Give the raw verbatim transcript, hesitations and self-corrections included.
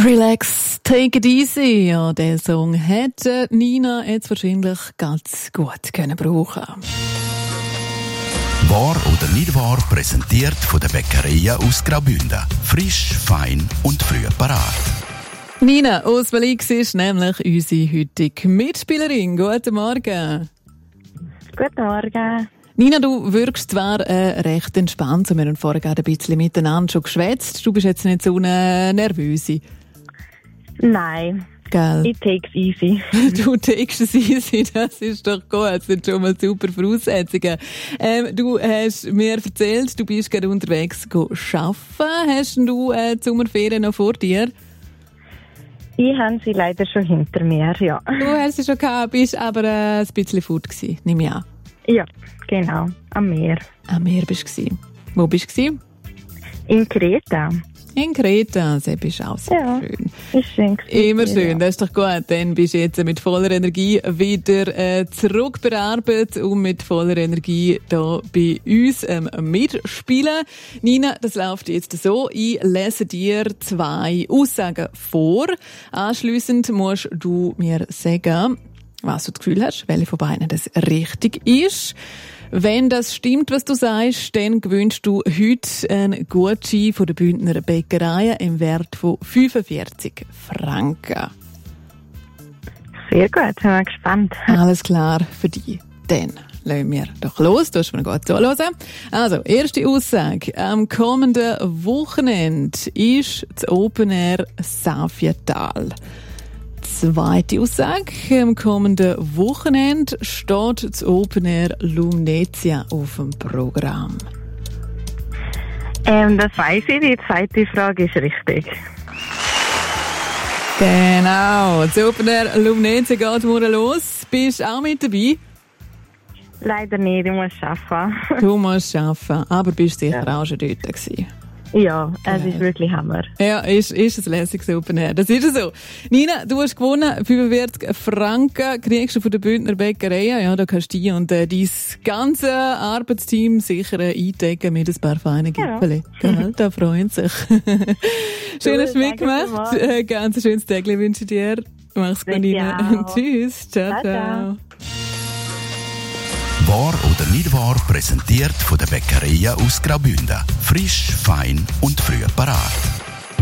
Relax, take it easy. Ja, den Song hätte Nina jetzt wahrscheinlich ganz gut können brauchen. Wahr oder nicht wahr, präsentiert von der Bäckereien aus Graubünden. Frisch, fein und früh parat. Nina aus Valix ist nämlich unsere heutige Mitspielerin. Guten Morgen. Guten Morgen. Nina, du wirkst zwar äh, recht entspannt, wir haben vorher gerade ein bisschen miteinander schon geschwätzt. Du bist jetzt nicht so eine Nervöse. Nein. Gell? Ich take es easy. Du takest es easy, das ist doch gut. Das sind schon mal super Voraussetzungen. Ähm, du hast mir erzählt, du bist gerade unterwegs arbeiten. Hast du äh, die Sommerferien noch vor dir? Ich habe sie leider schon hinter mir, ja. Du hast sie schon gehabt, bist aber äh, ein bisschen fort gewesen, nehme ich an. Ja, genau. Am Meer. Am Meer bist du gewesen. Wo bist du gewesen? In Kreta. In Kreta, das ist auch sehr ja, schön. Ist schön gewesen, Immer schön, ja. Das ist doch gut. Dann bist du jetzt mit voller Energie wieder äh, zurück bei der Arbeit und mit voller Energie hier bei uns ähm, mitspielen. Nina, das läuft jetzt so. Ich lese dir zwei Aussagen vor. Anschliessend musst du mir sagen, was du das Gefühl hast, welche von beiden das richtig ist. Wenn das stimmt, was du sagst, dann gewünscht du heute einen Gutschein von der Bündner Bäckerei im Wert von fünfundvierzig Franken. Sehr gut, bin mal gespannt. Alles klar für dich. Dann lassen wir doch los. Du hast mir gut zuhören. Also, erste Aussage. Am kommenden Wochenende ist das Open Air Safietal. Zweite Aussage. Am kommenden Wochenende steht das Open Air Lumnezia auf dem Programm. Ähm, das weiss ich. Die zweite Frage ist richtig. Genau. Das Open Air Lumnezia geht morgen los. Bist du auch mit dabei? Leider nicht. Ich muss arbeiten. Du musst arbeiten. Aber bist sicher ja. auch schon dort gewesen. Ja, es ist wirklich Hammer. Ja, ist, ist ein lässiges Open Air. Das ist so. Nina, du hast gewonnen. fünfundvierzig Franken kriegst du von der Bündner Bäckerei. Ja, da kannst du dich und äh, dein ganze Arbeitsteam sicher äh, eindecken mit ein paar feinen Gipfeli. Ja. Da freuen sich. Schön, dass du mitgemacht. Äh, ganz ein schönes Tag wünsche ich dir. Mach's gut, Nina. Tschüss. Ciao, ciao. ciao. Wahr oder nicht wahr, präsentiert von der Bäckereien aus Graubünden. Frisch, fein und früh parat.